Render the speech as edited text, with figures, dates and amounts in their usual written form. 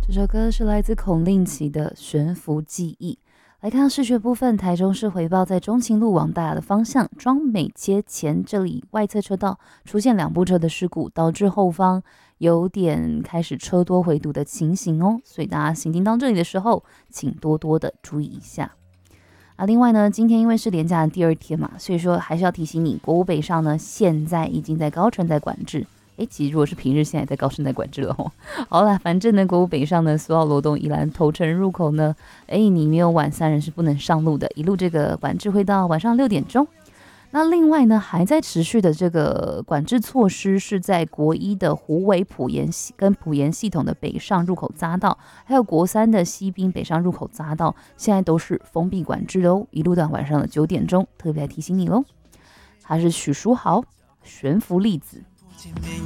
这首歌是来自孔令奇的《悬浮记忆》。来看到视觉部分，台中市回报在中清路往大雅的方向庄美街前这里外侧车道出现2部车的事故，导致后方有点开始车多回堵的情形哦，所以大家行经到这里的时候，请多多的注意一下。另外呢，今天因为是连假的第2天嘛，所以说还是要提醒你，国五北上呢现在已经在高乘在管制。其实如果是平日，现在在高乘在管制了哦。好啦，反正呢，国五北上呢，苏澳罗东宜兰头城入口呢，你没有晚3人是不能上路的，一路这个管制会到晚上6点钟。那另外呢，还在持续的这个管制措施是在国一的虎尾埔盐跟埔盐系统的北上入口匝道，还有国3的西滨北上入口匝道，现在都是封闭管制哦，一路到晚上的9点钟，特别来提醒你喽。他是许书豪，悬浮粒子。见面